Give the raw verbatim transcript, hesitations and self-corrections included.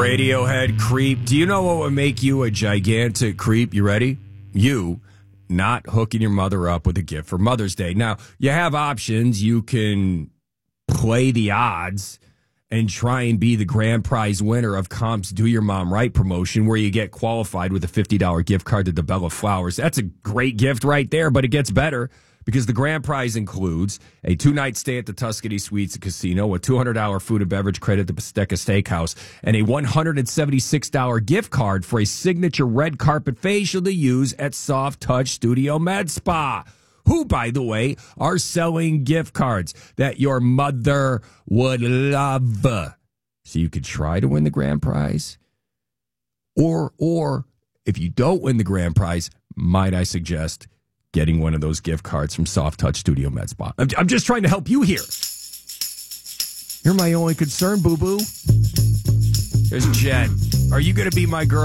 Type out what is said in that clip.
Radiohead, Creep. Do you know what would make you a gigantic creep? You ready? You not hooking your mother up with a gift for Mother's Day. Now, you have options. You can play the odds and try and be the grand prize winner of Comp's Do Your Mom Right promotion, where you get qualified with a fifty dollars gift card to DeBella Flowers. That's a great gift right there, but it gets better because the grand prize includes a two-night stay at the Tuscany Suites Casino, a two hundred dollars food and beverage credit at the Bistecca Steakhouse, and a one hundred seventy-six dollars gift card for a signature red carpet facial to use at Soft Touch Studio Med Spa, who, by the way, are selling gift cards that your mother would love. So you could try to win the grand prize. Or, or if you don't win the grand prize, might I suggest getting one of those gift cards from Soft Touch Studio Med Spa. I'm, I'm just trying to help you here. You're my only concern, boo-boo. There's Jen. Are you going to be my girl?